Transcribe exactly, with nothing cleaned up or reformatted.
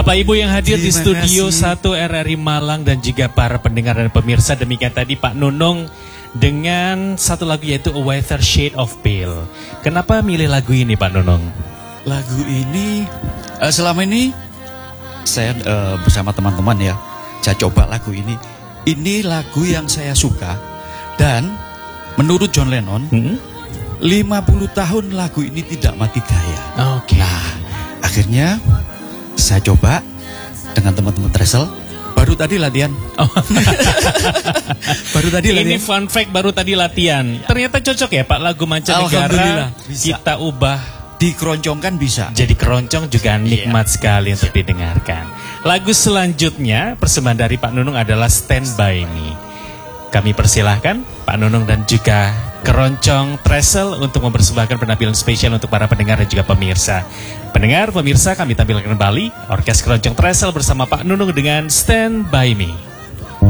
Bapak Ibu yang hadir di Terima studio kasih. satu R R I Malang dan juga para pendengar dan pemirsa, demikian tadi Pak Nunung dengan satu lagu yaitu A Whiter Shade of Pale. Kenapa milih lagu ini Pak Nunung? Lagu ini uh, selama ini saya uh, bersama teman-teman ya, saya coba lagu ini. Ini lagu yang saya suka dan menurut John Lennon, Hmm? lima puluh tahun lagu ini tidak mati gaya. Oke. Nah, akhirnya saya coba dengan teman-teman Tresel. Baru tadi latihan. Oh. Baru tadi Ini latihan. fun fact, baru tadi latihan. Ternyata cocok ya Pak, lagu mancanegara Alhamdulillah, bisa. kita ubah Dikeroncongkan bisa. jadi keroncong juga nikmat sekali untuk didengarkan. Lagu selanjutnya persembahan dari Pak Nunung adalah Stand By Me. Kami persilahkan Pak Nunung dan juga keroncong Tresel untuk mempersembahkan penampilan spesial untuk para pendengar dan juga pemirsa. Pendengar, pemirsa, kami tampilkan kembali Orkes Keroncong Tresel bersama Pak Nunung dengan Stand By Me.